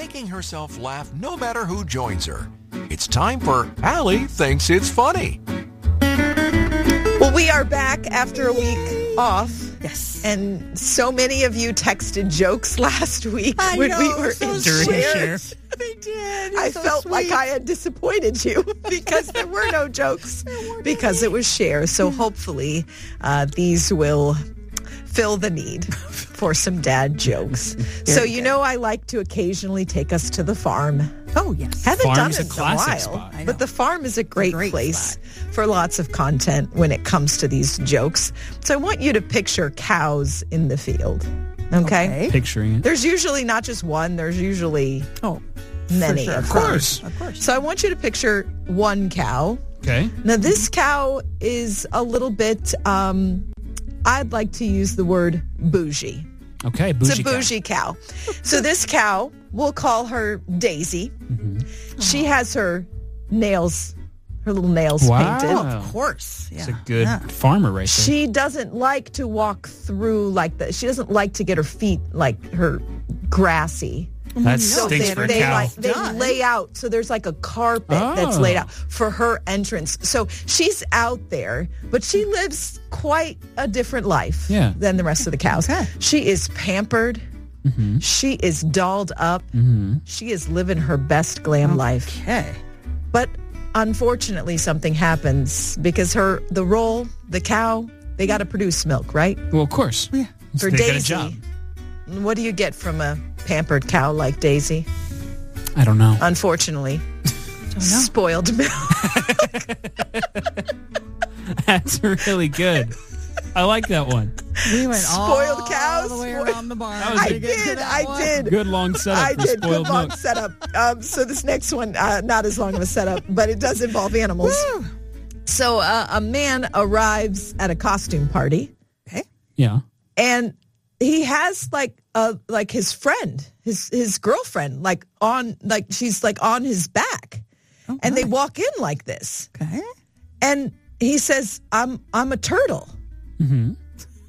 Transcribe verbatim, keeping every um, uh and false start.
making herself laugh no matter who joins her. It's time for Allie Thinks It's Funny. Well, we are back after a week off. Yes. And so many of you texted jokes last week I when know, we were so in sweet. share. They did. I so felt sweet. like I had disappointed you because there were no jokes because it was share. So hopefully uh, these will fill the need for some dad jokes. So you know I like to occasionally take us to the farm. Oh, yes. Haven't Farm done is it a in a classic while, spot. I know. but the farm is a great, great place spot. for lots of content when it comes to these jokes. So I want you to picture cows in the field. Okay? Okay. Picturing it. There's usually not just one, there's usually Oh, many for sure. of Of them. course. Of course. So I want you to picture one cow. Okay. Now this cow is a little bit, um, I'd like to use the word bougie. Okay. It's Bougie a cow. bougie cow. So this cow, we'll call her Daisy. Mm-hmm. She has her nails, her little nails Wow. painted. Oh, of course. Yeah. It's a good Yeah. farmer right there. She doesn't like to walk through like that. She doesn't like to get her feet like her grassy. That So stinks they, for a they cow. like they Done. lay out. So there's like a carpet that's Oh. laid out for her entrance. So she's out there, but she lives quite a different life Yeah. than the rest of the cows. Okay. She is pampered. Mm-hmm. She is dolled up. Mm-hmm. She is living her best glam life. Okay. But unfortunately, something happens because her the role, the cow, they got to produce milk, right? Well, of course. Yeah. For they got a Daisy. job. What do you get from a pampered cow like Daisy? I don't know. Unfortunately, spoiled milk. That's really good. I like that one. We went Spoiled all cows? the way Spoiled- around the barn. That was I a to get to did. that I one. did. Good long setup I for did. spoiled Good long milk. setup. Um, so this next one, uh, not as long of a setup, but it does involve animals. Woo. So uh, a man arrives at a costume party, Okay. Yeah. and he has like uh like his friend, his his girlfriend, like on like she's like on his back, Oh, and they nice. walk in like this, Okay. and he says, "I'm I'm a turtle." Mm-hmm.